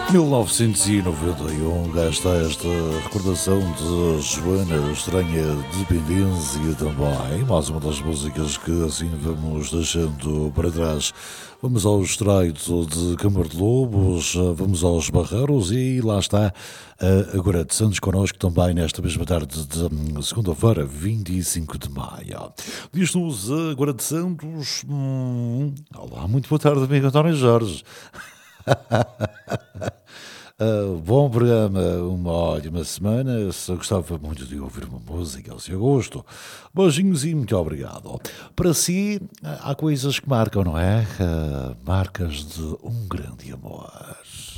1991, cá está esta recordação de Joana, Estranha Dependência também, mais uma das músicas que assim vamos deixando para trás. Vamos ao Estreito de Câmara de Lobos, vamos aos Barreiros e lá está agora de Santos connosco também nesta mesma tarde de segunda-feira, 25 de maio. Diz-nos agora de Santos, olá, muito boa tarde amigo António Jorge. Bom programa, uma ótima semana. Se gostava muito de ouvir uma música, se eu gosto, beijinhos e muito obrigado. Para si, há coisas que marcam, não é? Marcas de um grande amor.